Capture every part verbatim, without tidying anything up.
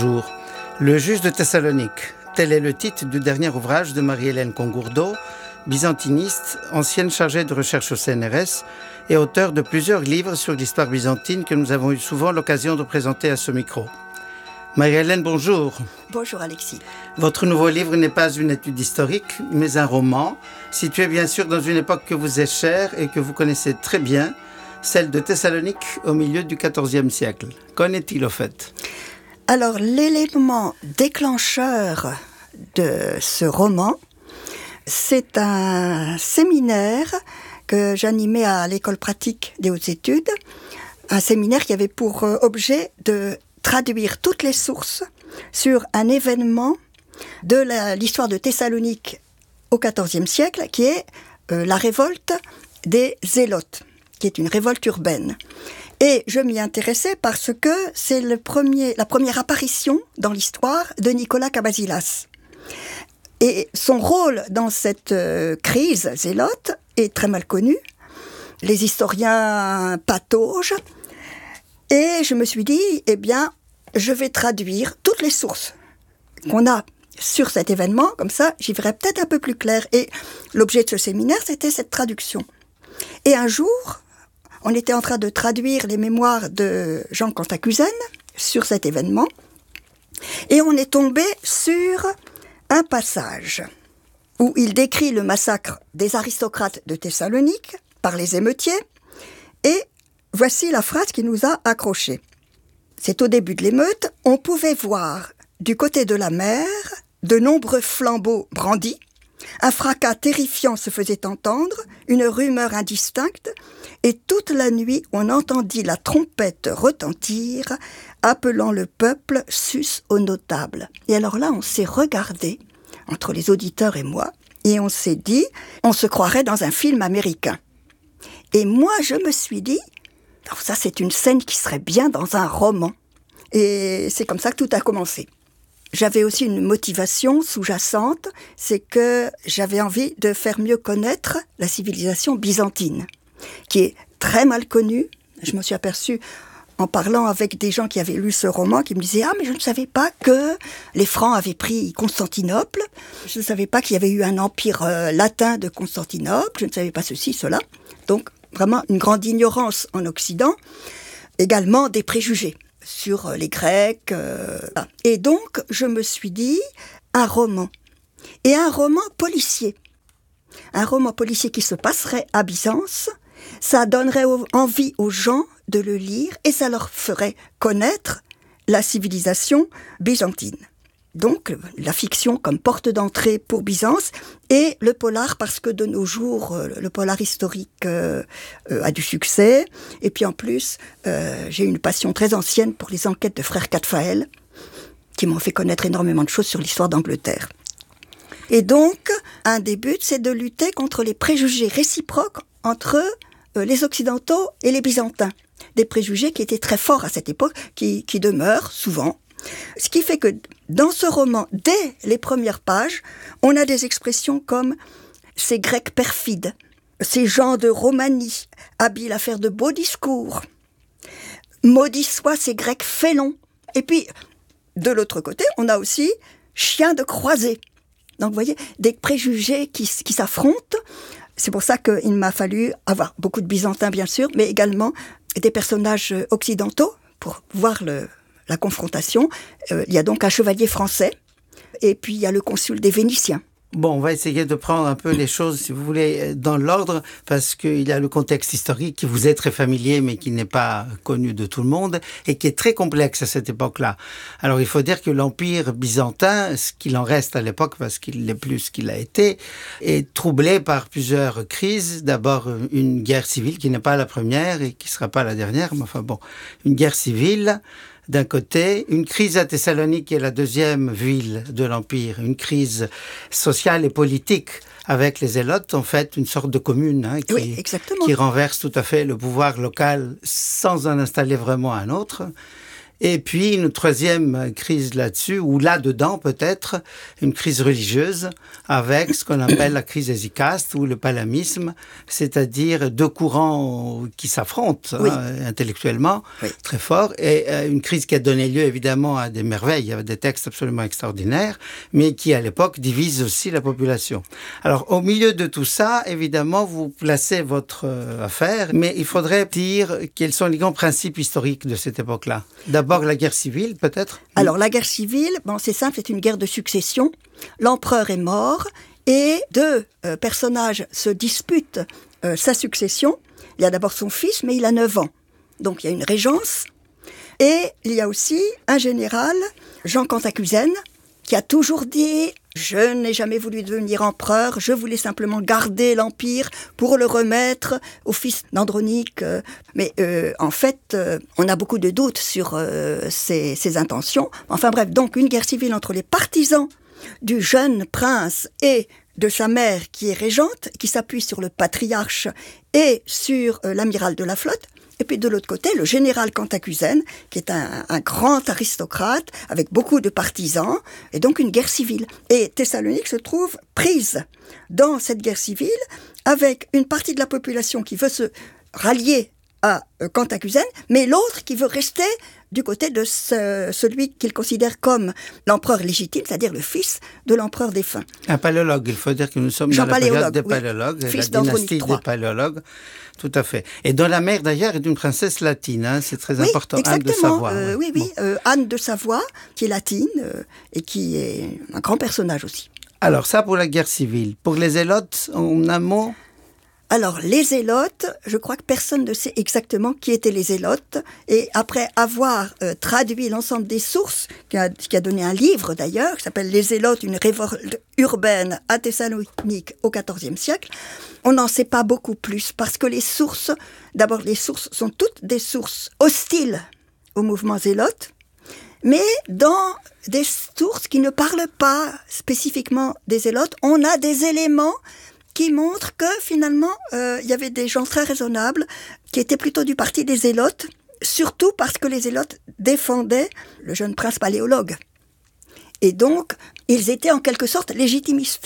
Bonjour. Le juge de Thessalonique, tel est le titre du dernier ouvrage de Marie-Hélène Congourdeau, byzantiniste, ancienne chargée de recherche au C N R S et auteure de plusieurs livres sur l'histoire byzantine que nous avons eu souvent l'occasion de présenter à ce micro. Marie-Hélène, bonjour. Bonjour Alexis. Votre nouveau livre n'est pas une étude historique, mais un roman, situé bien sûr dans une époque que vous est chère et que vous connaissez très bien, celle de Thessalonique au milieu du quatorzième siècle. Qu'en est-il au fait ? Alors, l'élément déclencheur de ce roman, c'est un séminaire que j'animais à l'école pratique des hautes études, un séminaire qui avait pour objet de traduire toutes les sources sur un événement de la, l'histoire de Thessalonique au quatorzième siècle, qui est euh, la révolte des Zélotes, qui est une révolte urbaine. Et je m'y intéressais parce que c'est le premier, la première apparition dans l'histoire de Nicolas Cabasilas. Et son rôle dans cette euh, crise zélote est très mal connu. Les historiens pataugent. Et je me suis dit, eh bien, je vais traduire toutes les sources qu'on a sur cet événement. Comme ça, j'y verrai peut-être un peu plus clair. Et l'objet de ce séminaire, c'était cette traduction. Et un jour, on était en train de traduire les mémoires de Jean Cantacuzène sur cet événement. Et on est tombé sur un passage où il décrit le massacre des aristocrates de Thessalonique par les émeutiers. Et voici la phrase qui nous a accrochés. C'est au début de l'émeute, on pouvait voir du côté de la mer de nombreux flambeaux brandis. Un fracas terrifiant se faisait entendre, une rumeur indistincte, et toute la nuit on entendit la trompette retentir, appelant le peuple sus aux notables. Et alors là, on s'est regardé, entre les auditeurs et moi, et on s'est dit, on se croirait dans un film américain. Et moi, je me suis dit, alors ça c'est une scène qui serait bien dans un roman. Et c'est comme ça que tout a commencé. J'avais aussi une motivation sous-jacente, c'est que j'avais envie de faire mieux connaître la civilisation byzantine, qui est très mal connue. Je me suis aperçue en parlant avec des gens qui avaient lu ce roman, qui me disaient « Ah, mais je ne savais pas que les Francs avaient pris Constantinople, je ne savais pas qu'il y avait eu un empire euh, latin de Constantinople, je ne savais pas ceci, cela. » Donc, vraiment une grande ignorance en Occident, également des préjugés sur les Grecs. Euh, et donc, je me suis dit, un roman. Et un roman policier. Un roman policier qui se passerait à Byzance, ça donnerait envie aux gens de le lire et ça leur ferait connaître la civilisation byzantine. Donc, la fiction comme porte d'entrée pour Byzance et le polar parce que de nos jours, le polar historique euh, euh, a du succès. Et puis en plus, euh, j'ai une passion très ancienne pour les enquêtes de frère Cadfael qui m'ont fait connaître énormément de choses sur l'histoire d'Angleterre. Et donc, un des buts, c'est de lutter contre les préjugés réciproques entre euh, les Occidentaux et les Byzantins. Des préjugés qui étaient très forts à cette époque, qui, qui demeurent souvent. Ce qui fait que dans ce roman, dès les premières pages, on a des expressions comme « ces Grecs perfides »,« ces gens de Romanie, habiles à faire de beaux discours »,« maudits soient ces Grecs félons ». Et puis, de l'autre côté, on a aussi « chiens de croisée ». Donc, vous voyez, des préjugés qui, qui s'affrontent. C'est pour ça qu'il m'a fallu avoir beaucoup de Byzantins, bien sûr, mais également des personnages occidentaux pour voir le... la confrontation. Euh, il y a donc un chevalier français, et puis il y a le consul des Vénitiens. Bon, on va essayer de prendre un peu les choses, si vous voulez, dans l'ordre, parce qu'il y a le contexte historique qui vous est très familier, mais qui n'est pas connu de tout le monde, et qui est très complexe à cette époque-là. Alors, il faut dire que l'Empire byzantin, ce qu'il en reste à l'époque, parce qu'il n'est plus ce qu'il a été, est troublé par plusieurs crises. D'abord, une guerre civile qui n'est pas la première et qui ne sera pas la dernière, mais enfin bon, une guerre civile, d'un côté, une crise à Thessalonique, qui est la deuxième ville de l'Empire, une crise sociale et politique avec les Zélotes, en fait, une sorte de commune hein, qui, oui, exactement. qui renverse tout à fait le pouvoir local sans en installer vraiment un autre. Et puis une troisième crise là-dessus, ou là-dedans peut-être, une crise religieuse avec ce qu'on appelle la crise hésicaste ou le palamisme, c'est-à-dire deux courants qui s'affrontent oui. hein, intellectuellement, oui. très fort, et euh, une crise qui a donné lieu évidemment à des merveilles, il y avait des textes absolument extraordinaires, mais qui à l'époque divise aussi la population. Alors au milieu de tout ça, évidemment, vous placez votre euh, affaire, mais il faudrait dire quels sont les grands principes historiques de cette époque-là. D'abord, la guerre civile, peut-être ? Alors, la guerre civile, bon, c'est simple, c'est une guerre de succession. L'empereur est mort et deux euh, personnages se disputent euh, sa succession. Il y a d'abord son fils, mais il a neuf ans. Donc, il y a une régence. Et il y a aussi un général, Jean Cantacuzène, qui a toujours dit « Je n'ai jamais voulu devenir empereur, je voulais simplement garder l'empire pour le remettre au fils d'Andronique. » Mais euh, en fait, euh, on a beaucoup de doutes sur euh, ses, ses intentions. Enfin bref, donc une guerre civile entre les partisans du jeune prince et de sa mère qui est régente, qui s'appuie sur le patriarche et sur euh, l'amiral de la flotte. Et puis de l'autre côté, le général Cantacuzène, qui est un, un grand aristocrate, avec beaucoup de partisans, et donc une guerre civile. Et Thessalonique se trouve prise dans cette guerre civile, avec une partie de la population qui veut se rallier à euh, Cantacuzène, mais l'autre qui veut rester du côté de ce, celui qu'il considère comme l'empereur légitime, c'est-à-dire le fils de l'empereur défunt. Un paléologue, il faut dire que nous sommes Jean dans la période des oui. paléologues, Fils la dynastie des paléologues. Tout à fait. Et dont la mère, d'ailleurs, est d'une princesse latine, hein, c'est très oui, important, exactement. Anne de Savoie. Euh, oui, oui, bon. euh, Anne de Savoie, qui est latine euh, et qui est un grand personnage aussi. Alors, ça pour la guerre civile. Pour les Zélotes, en un mot ? Alors, les Zélotes, je crois que personne ne sait exactement qui étaient les Zélotes. Et après avoir euh, traduit l'ensemble des sources, qui a, qui a donné un livre d'ailleurs, qui s'appelle « Les Zélotes, une révolte urbaine à Thessalonique au quatorzième siècle », on n'en sait pas beaucoup plus, parce que les sources, d'abord les sources sont toutes des sources hostiles au mouvement zélote, mais dans des sources qui ne parlent pas spécifiquement des zélotes, on a des éléments qui montrent que finalement, euh, il y avait des gens très raisonnables qui étaient plutôt du parti des zélotes, surtout parce que les zélotes défendaient le jeune prince paléologue. Et donc, ils étaient en quelque sorte légitimistes.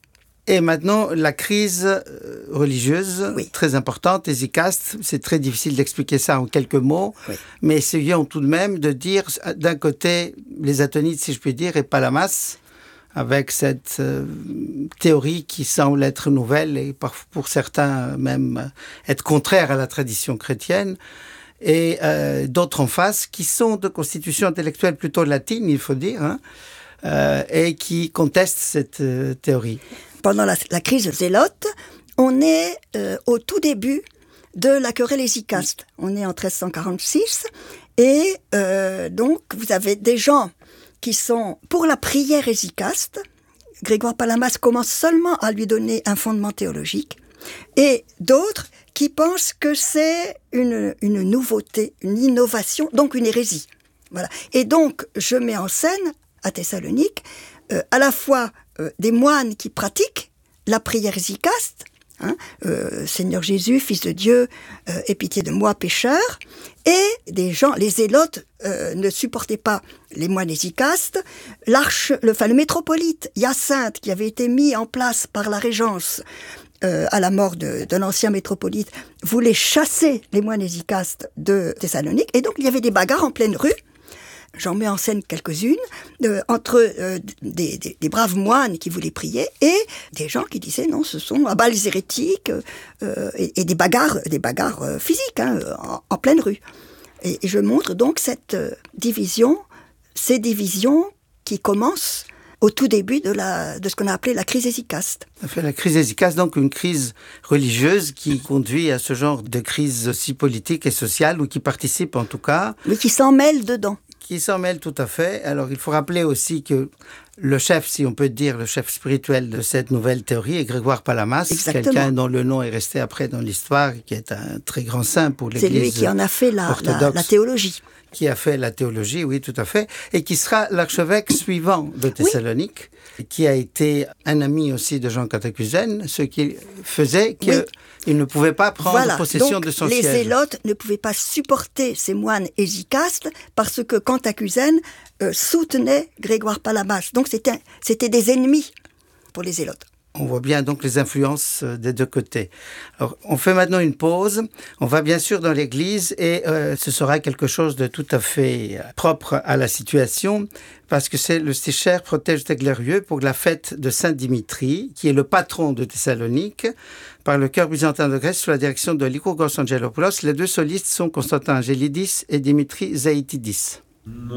Et maintenant, la crise religieuse, oui. très importante, hésicaste, c'est très difficile d'expliquer ça en quelques mots, oui. mais essayons tout de même de dire, d'un côté, les Atonides, si je puis dire, et Palamas, avec cette euh, théorie qui semble être nouvelle et pour, pour certains même être contraire à la tradition chrétienne, et euh, d'autres en face qui sont de constitution intellectuelle plutôt latine, il faut dire, hein, euh, et qui contestent cette euh, théorie. Pendant la, la crise zélote, on est euh, au tout début de la querelle hésicaste. On est en treize cent quarante-six et euh, donc vous avez des gens qui sont pour la prière hésicaste. Grégoire Palamas commence seulement à lui donner un fondement théologique et d'autres qui pensent que c'est une, une nouveauté, une innovation, donc une hérésie. Voilà. Et donc je mets en scène à Thessalonique euh, à la fois Euh, des moines qui pratiquent la prière hésicaste, hein, euh, Seigneur Jésus, Fils de Dieu, euh, aie pitié de moi, pécheur, et des gens, les zélotes euh, ne supportaient pas les moines hésicastes. L'arche, le, enfin, le métropolite Hyacinthe, qui avait été mis en place par la Régence euh, à la mort de, de l'ancien métropolite, voulait chasser les moines hésicastes de Thessalonique, et donc il y avait des bagarres en pleine rue. J'en mets en scène quelques-unes, euh, entre euh, des, des, des braves moines qui voulaient prier et des gens qui disaient non, ce sont ah bah, les hérétiques, euh, et, et des bagarres, des bagarres euh, physiques hein, en, en pleine rue. Et, et je montre donc cette euh, division, ces divisions qui commencent au tout début de, la, de ce qu'on a appelé la crise hésicaste. La crise hésicaste, donc une crise religieuse qui conduit à ce genre de crise aussi politique et sociale, ou qui participe en tout cas. Mais qui s'en mêle dedans. Qui s'en mêle tout à fait. Alors, il faut rappeler aussi que le chef, si on peut dire, le chef spirituel de cette nouvelle théorie est Grégoire Palamas, Exactement. Quelqu'un dont le nom est resté après dans l'histoire, qui est un très grand saint pour l'Église orthodoxe. C'est lui qui en a fait la, la, la théologie. Qui a fait la théologie, oui, tout à fait, et qui sera l'archevêque suivant de Thessalonique. Oui. qui a été un ami aussi de Jean Cantacuzène, ce qui faisait qu'il oui. ne pouvait pas prendre voilà. possession Donc, de son les siège. Les zélotes ne pouvaient pas supporter ces moines hésicastes parce que Cantacuzène euh, soutenait Grégoire Palabas. Donc c'était, c'était des ennemis pour les zélotes. On voit bien donc les influences des deux côtés. Alors, on fait maintenant une pause. On va bien sûr dans l'église et euh, ce sera quelque chose de tout à fait propre à la situation parce que c'est le Sticher protège des glorieux pour la fête de Saint-Dimitri, qui est le patron de Thessalonique, par le chœur byzantin de Grèce sous la direction de Lykourgos Angelopoulos. Les deux solistes sont Constantin Angelidis et Dimitri Zaïtidis.